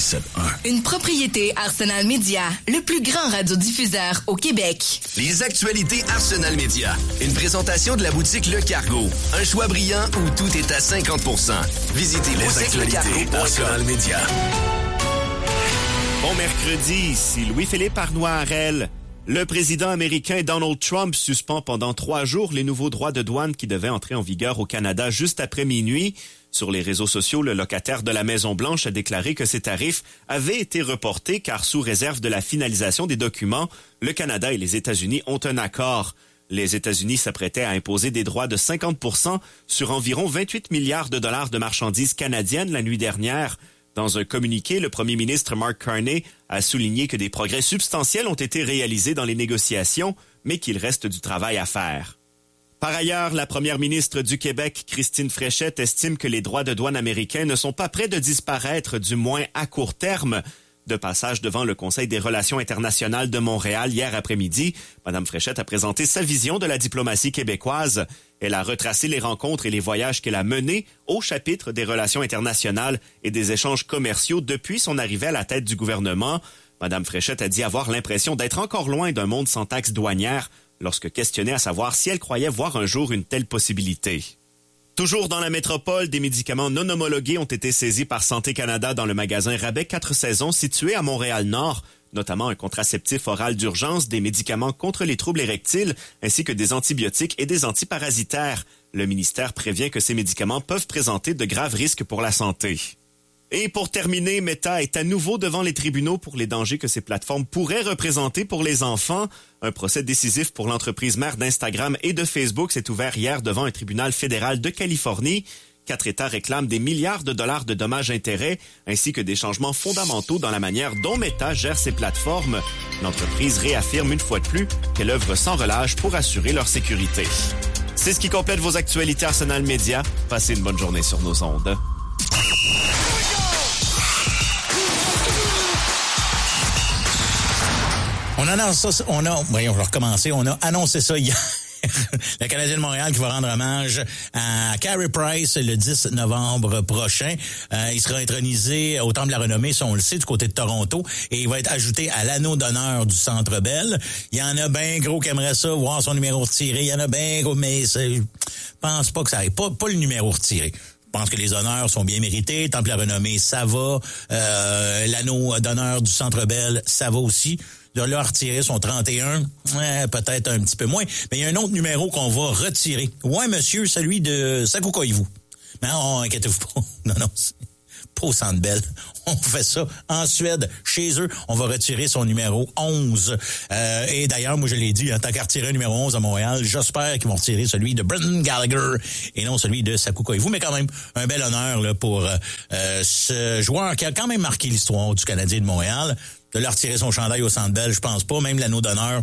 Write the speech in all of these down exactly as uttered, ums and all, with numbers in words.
quatre-vingt-dix-sept un. Une propriété Arsenal Media, le plus grand radiodiffuseur au Québec. Les actualités Arsenal Media. Une présentation de la boutique Le Cargo. Un choix brillant où tout est à cinquante pour cent. Visitez les actualités Arsenal Media. Bon mercredi, ici Louis-Philippe Arnois-Harel. Le président américain Donald Trump suspend pendant trois jours les nouveaux droits de douane qui devaient entrer en vigueur au Canada juste après minuit. Sur les réseaux sociaux, le locataire de la Maison-Blanche a déclaré que ces tarifs avaient été reportés car sous réserve de la finalisation des documents, le Canada et les États-Unis ont un accord. Les États-Unis s'apprêtaient à imposer des droits de cinquante pour cent sur environ vingt-huit milliards de dollars de marchandises canadiennes la nuit dernière. Dans un communiqué, le premier ministre Mark Carney a souligné que des progrès substantiels ont été réalisés dans les négociations, mais qu'il reste du travail à faire. Par ailleurs, la première ministre du Québec, Christine Fréchette, estime que les droits de douane américains ne sont pas près de disparaître, du moins à court terme. De passage devant le Conseil des relations internationales de Montréal hier après-midi, Mme Fréchette a présenté sa vision de la diplomatie québécoise. Elle a retracé les rencontres et les voyages qu'elle a menés au chapitre des relations internationales et des échanges commerciaux depuis son arrivée à la tête du gouvernement. Mme Fréchette a dit avoir l'impression d'être encore loin d'un monde sans taxes douanières lorsque questionnée à savoir si elle croyait voir un jour une telle possibilité. Toujours dans la métropole, des médicaments non homologués ont été saisis par Santé Canada dans le magasin Rabais quatre saisons situé à Montréal-Nord, notamment un contraceptif oral d'urgence, des médicaments contre les troubles érectiles, ainsi que des antibiotiques et des antiparasitaires. Le ministère prévient que ces médicaments peuvent présenter de graves risques pour la santé. Et pour terminer, Meta est à nouveau devant les tribunaux pour les dangers que ces plateformes pourraient représenter pour les enfants. Un procès décisif pour l'entreprise mère d'Instagram et de Facebook s'est ouvert hier devant un tribunal fédéral de Californie. Quatre États réclament des milliards de dollars de dommages-intérêts ainsi que des changements fondamentaux dans la manière dont Meta gère ses plateformes. L'entreprise réaffirme une fois de plus qu'elle œuvre sans relâche pour assurer leur sécurité. C'est ce qui complète vos actualités Arsenal Media. Passez une bonne journée sur nos ondes. On annonce ça, on a, voyons, je vais recommencer, on a annoncé ça hier. Le Canadien de Montréal qui va rendre hommage à Carey Price le dix novembre prochain. Euh, il sera intronisé au Temple de la Renommée, si on le sait, du côté de Toronto, et il va être ajouté à l'anneau d'honneur du Centre Bell. Il y en a bien gros qui aimeraient ça, voir son numéro retiré. Il y en a bien gros, mais je pense pas que ça arrive. Pas, pas le numéro retiré. Je pense que les honneurs sont bien mérités. Temple de la Renommée, ça va. Euh, l'anneau d'honneur du Centre Bell, ça va aussi. De là, retirer son trente et un, ouais, peut-être un petit peu moins. Mais il y a un autre numéro qu'on va retirer. Ouais, monsieur, celui de Saku Koivu. Mais non, inquiétez-vous pas. Non, non, c'est pas au Centre Bell. On fait ça en Suède, chez eux. On va retirer son numéro onze. Euh, et d'ailleurs, moi, je l'ai dit, en tant qu'à retirer un numéro onze à Montréal, j'espère qu'ils vont retirer celui de Brendan Gallagher et non celui de Saku Koivu. Mais quand même, un bel honneur là, pour euh, ce joueur qui a quand même marqué l'histoire du Canadien de Montréal. De leur retirer son chandail au Centre Bell, je pense pas. Même l'anneau d'honneur,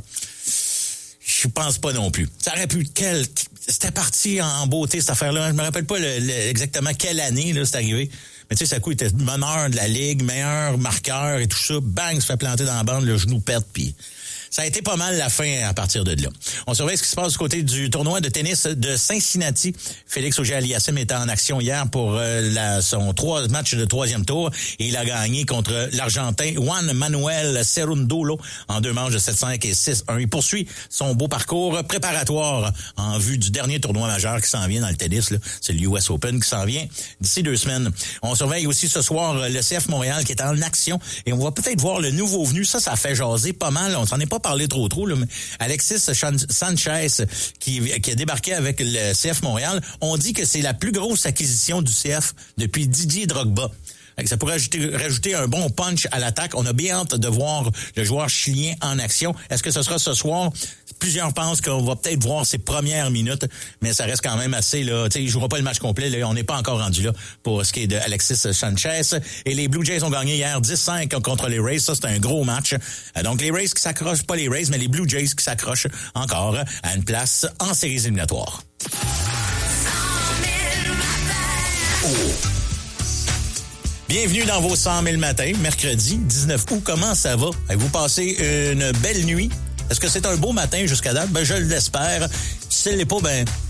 je pense pas non plus. Ça aurait pu... Quel, c'était parti en beauté, cette affaire-là. Je me rappelle pas le, le, exactement quelle année là c'est arrivé. Mais tu sais, Saku était meneur de la Ligue, meilleur marqueur et tout ça. Bang, se fait planter dans la bande, le genou pète, puis... Ça a été pas mal la fin à partir de là. On surveille ce qui se passe du côté du tournoi de tennis de Cincinnati. Félix Auger-Aliassime était en action hier pour euh, la, son trois match de troisième tour et il a gagné contre l'Argentin Juan Manuel Cerundolo en deux manches de sept cinq et six un. Il poursuit son beau parcours préparatoire en vue du dernier tournoi majeur qui s'en vient dans le tennis. Là. C'est le U S Open qui s'en vient d'ici deux semaines. On surveille aussi ce soir le C F Montréal qui est en action et on va peut-être voir le nouveau venu. Ça, ça fait jaser pas mal. On s'en est pas parlé trop trop, là, mais Alexis Sanchez qui, qui a débarqué avec le C F Montréal, on dit que c'est la plus grosse acquisition du C F depuis Didier Drogba. Ça pourrait rajouter, rajouter un bon punch à l'attaque. On a bien hâte de voir le joueur chilien en action. Est-ce que ce sera ce soir? Plusieurs pensent qu'on va peut-être voir ses premières minutes, mais ça reste quand même assez, là. Tu sais, il jouera pas le match complet, là. On n'est pas encore rendu là pour ce qui est de Alexis Sanchez. Et les Blue Jays ont gagné hier dix cinq contre les Rays. Ça, c'est un gros match. Donc, les Rays qui s'accrochent, pas les Rays, mais les Blue Jays qui s'accrochent encore à une place en séries éliminatoires. Oh. Bienvenue dans vos cent mille matins, mercredi dix-neuf août. Comment ça va? Avez-vous passé une belle nuit? Est-ce que c'est un beau matin jusqu'à date? Ben, je l'espère. Si ce n'est pas, ben,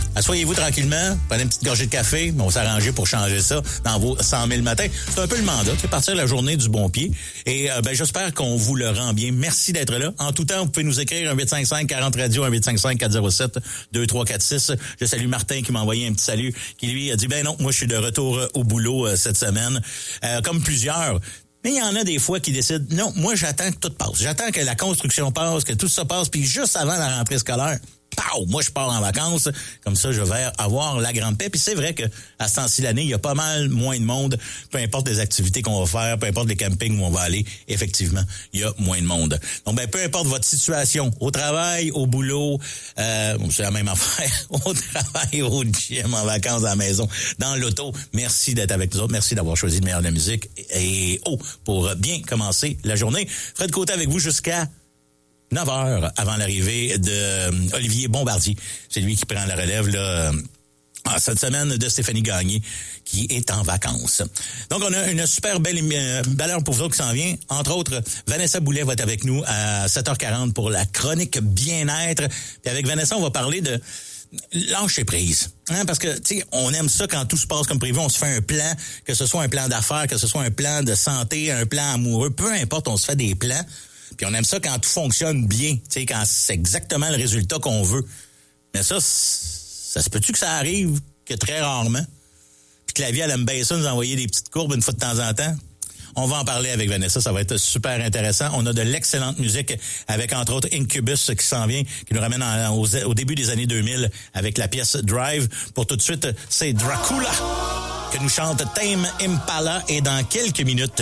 Asseyez-vous tranquillement, prenez une petite gorgée de café, mais on s'est arrangé pour changer ça dans vos cent mille matins. C'est un peu le mandat, c'est partir la journée du bon pied. Et euh, ben j'espère qu'on vous le rend bien. Merci d'être là. En tout temps, vous pouvez nous écrire un huit cinq cinq quarante radio, un huit cinq cinq quatre zéro sept deux trois quatre six. Je salue Martin qui m'a envoyé un petit salut, qui lui a dit, ben non, moi je suis de retour au boulot euh, cette semaine. Euh, comme plusieurs. Mais il y en a des fois qui décident, non, moi j'attends que tout passe. J'attends que la construction passe, que tout ça passe, puis juste avant la rentrée scolaire, pow, moi je pars en vacances. Comme ça, je vais avoir la grande paix. Puis c'est vrai que à ce temps-ci l'année, il y a pas mal moins de monde. Peu importe les activités qu'on va faire, peu importe les campings où on va aller, effectivement, il y a moins de monde. Donc, ben peu importe votre situation, au travail, au boulot, euh, c'est la même affaire, au travail, au gym, en vacances, à la maison, dans l'auto. Merci d'être avec nous autres. Merci d'avoir choisi le meilleur de la musique. Et oh, pour bien commencer la journée, Fred Côté avec vous jusqu'à neuf heures avant l'arrivée de euh, Olivier Bombardier. C'est lui qui prend la relève là, euh, cette semaine de Stéphanie Gagné, qui est en vacances. Donc, on a une super belle, euh, belle heure pour vous qui s'en vient. Entre autres, Vanessa Boulet va être avec nous à sept heures quarante pour la chronique bien-être. Puis avec Vanessa, on va parler de lâcher prise. Hein, parce que, tu sais, on aime ça quand tout se passe comme prévu. On se fait un plan, que ce soit un plan d'affaires, que ce soit un plan de santé, un plan amoureux. Peu importe, on se fait des plans. Puis on aime ça quand tout fonctionne bien, tu sais, quand c'est exactement le résultat qu'on veut. Mais ça, ça se peut-tu que ça arrive que très rarement? Puis que la vie, elle aime bien ça, nous envoyer des petites courbes une fois de temps en temps? On va en parler avec Vanessa, ça va être super intéressant. On a de l'excellente musique avec, entre autres, Incubus qui s'en vient, qui nous ramène en, au, au début des années deux mille avec la pièce Drive. Pour tout de suite, c'est Dracula que nous chante Tame Impala. Et dans quelques minutes...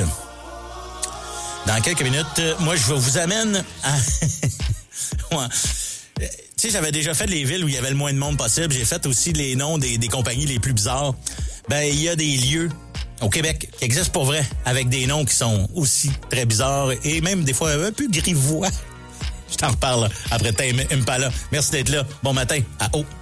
Dans quelques minutes, moi, je vous amène à... ouais. Tu sais, j'avais déjà fait les villes où il y avait le moins de monde possible. J'ai fait aussi les noms des, des compagnies les plus bizarres. Ben, il y a des lieux au Québec qui existent pour vrai, avec des noms qui sont aussi très bizarres et même des fois un peu grivois. Je t'en reparle après Tame Impala. Merci d'être là. Bon matin à O.